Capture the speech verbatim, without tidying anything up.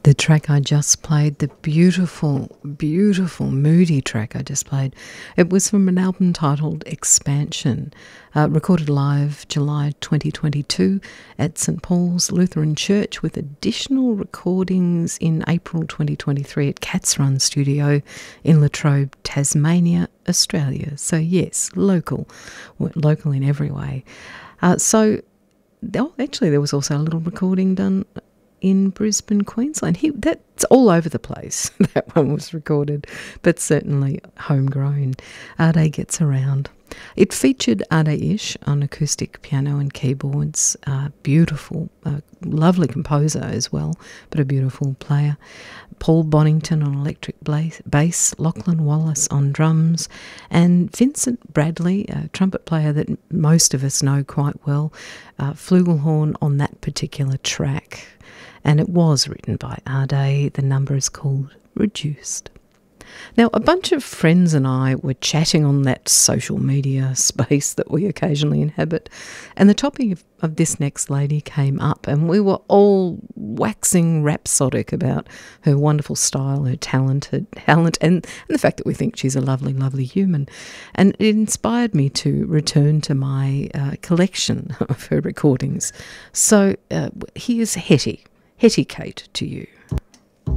The track I just played, the beautiful, beautiful, moody track I just played, it was from an album titled Expansion, uh, recorded live July twenty twenty-two at St Paul's Lutheran Church, with additional recordings in April twenty twenty-three at Cats Run Studio in Latrobe, Tasmania, Australia. So yes, local, local in every way. Uh, so, oh, actually there was also a little recording done in Brisbane, Queensland. He, that's all over the place. That one was recorded, but certainly homegrown. Ade Gets Around. It featured Ade Ish on acoustic piano and keyboards. Uh, beautiful, uh, lovely composer as well, but a beautiful player. Paul Bonington on electric bass, Lachlan Wallace on drums, and Vincent Bradley, a trumpet player that most of us know quite well, uh, flugelhorn on that particular track. And it was written by Ade. The number is called Reduced. Now, a bunch of friends and I were chatting on that social media space that we occasionally inhabit, and the topic of, of this next lady came up, and we were all waxing rhapsodic about her wonderful style, her talented talent, and, and the fact that we think she's a lovely, lovely human. And it inspired me to return to my uh, collection of her recordings. So uh, here's Hetty. Hetty Kate to you.